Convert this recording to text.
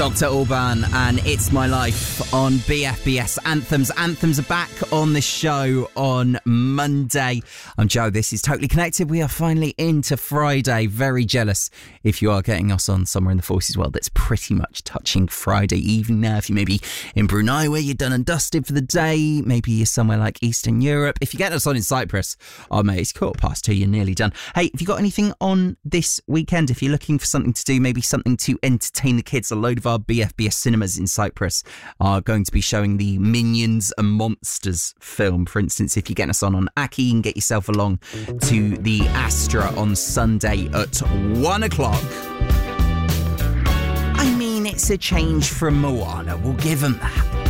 Dr. Alban and It's My Life on BFBS Anthems. Anthems are back on the show on Monday. I'm Joe. This is Totally Connected. We are finally into Friday. Very jealous if you are getting us on somewhere in the Forces world that's pretty much touching Friday evening now. If you may be in Brunei where you're done and dusted for the day, maybe you're somewhere like Eastern Europe. If you get us on in Cyprus, oh mate, it's 2:15, you're nearly done. Hey, have you got anything on this weekend? If you're looking for something to do, maybe something to entertain the kids, a load of our BFBS cinemas in Cyprus are going to be showing the Minions and Monsters film. For instance, if you're getting us on Aki, you can get yourself along to the Astra on Sunday at 1 o'clock. I mean, it's a change from Moana, we'll give them that.